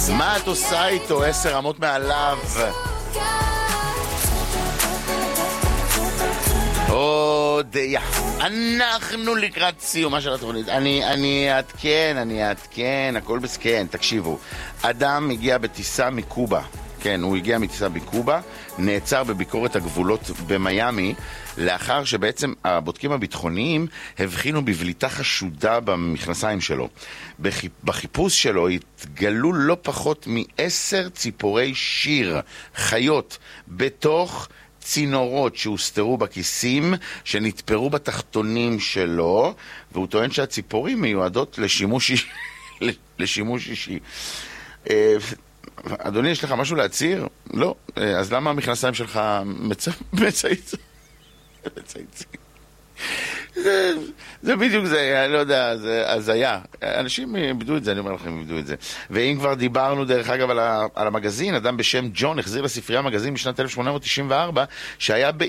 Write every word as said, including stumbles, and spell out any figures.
מה את עושה איתו? עשר רמות מעליו. עוד יא. אנחנו לקראת סיומה של התוכנית. אני, אני אעדכן, אני אעדכן, הכל בסכן. תקשיבו, אדם הגיע בטיסה מקובה. כן, הוא הגיע מטיסה בקובה, נעצר בביקורת הגבולות במיימי, לאחר שבעצם הבודקים הביטחוניים הבחינו בבליטה חשודה במכנסיים שלו. בחיפוש שלו התגלו לא פחות מעשר ציפורי שיר, חיות, בתוך צינורות שהוסתרו בכיסים, שנתפרו בתחתונים שלו, והוא טוען שהציפורים מיועדות לשימוש אישי. לשימוש אישי. אדוני, יש לך משהו להציר? לא. אז למה המכנסיים שלך מצייצים? מצייצים. זה, זה בדיוק זה, אני לא יודע, זה הזיה. אנשים איבדו את זה, אני אומר לכם, איבדו את זה. ואם כבר דיברנו, דרך אגב, על, ה, על המגזין, אדם בשם ג'ון החזיר לספרייה מגזין משנת אלף שמונה מאות תשעים וארבע, שהיה